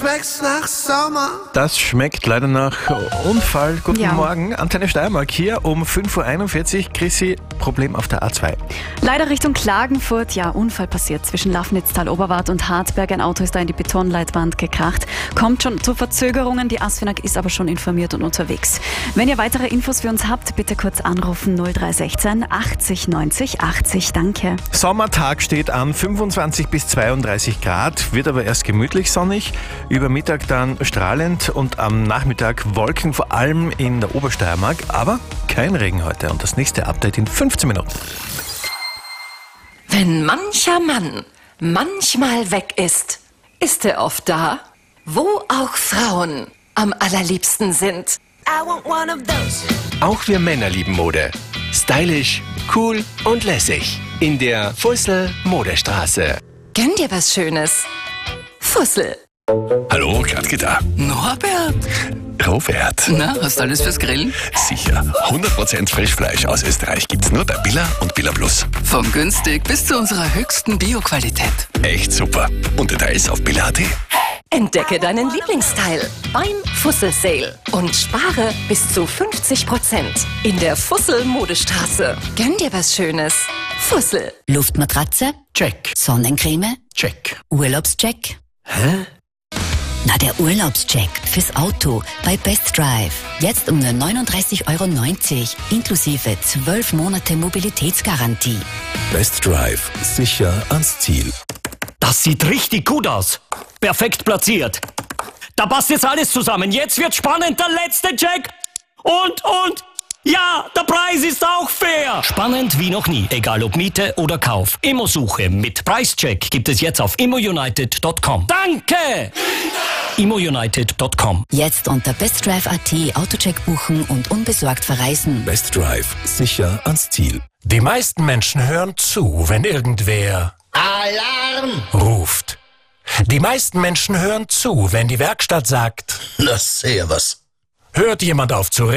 schmeckt's nach Sommer. Das schmeckt leider nach Unfall. Guten Ja. Morgen, Antenne Steiermark hier um 5.41 Uhr. Chrissy, Problem auf der A2. Leider Richtung Klagenfurt, ja, Unfall passiert zwischen Lafnitztal, Oberwart und Hartberg. Ein Auto ist da in die Betonleitwand gekracht. Kommt schon zu Verzögerungen, die ASFINAG ist aber schon informiert und unterwegs. Wenn ihr weitere Infos für uns habt, bitte kurz anrufen 0316 80 90 80. Danke. Sommertag steht an, 25 bis 32 Grad, wird aber erst gemütlich sonnig, über Mittag dann strahlend und am Nachmittag Wolken, vor allem in der Obersteiermark, aber kein Regen heute und das nächste Update in 15 Minuten. Wenn mancher Mann manchmal weg ist, ist er oft da, wo auch Frauen am allerliebsten sind. I want one of those. Auch wir Männer lieben Mode. Stylisch, cool und lässig. In der Fussel Modestraße. Gönn dir was Schönes. Fussel. Hallo, Gradke da. Norbert, Robert. na, hast du alles fürs Grillen? Sicher. 100% Frischfleisch aus Österreich gibt's nur bei Billa und Billa Plus. Vom günstig bis zu unserer höchsten Bio-Qualität. Echt super. Und Details auf billa.at. Entdecke deinen Lieblingsteil beim Fussel Sale und spare bis zu 50% in der Fussel Modestraße. Gönn dir was Schönes. Fussel. Luftmatratze? Check. Sonnencreme? Check. Urlaubscheck? Hä? Na, der Urlaubscheck fürs Auto bei Best Drive. Jetzt um nur 39,90 € inklusive 12 Monate Mobilitätsgarantie. Best Drive. Sicher ans Ziel. Das sieht richtig gut aus. Perfekt platziert. Da passt jetzt alles zusammen. Jetzt wird spannend. Der letzte Check. Und. Ja, der Preis ist auch fair. Spannend wie noch nie. Egal ob Miete oder Kauf. Immosuche mit Preischeck gibt es jetzt auf immounited.com. Danke! immounited.com. Jetzt unter bestdrive.at Autocheck buchen und unbesorgt verreisen. Best Drive. Sicher ans Ziel. Die meisten Menschen hören zu, wenn irgendwer Alarm! ruft. Die meisten Menschen hören zu, wenn die Werkstatt sagt, Na, sehr was. hört jemand auf zu reden.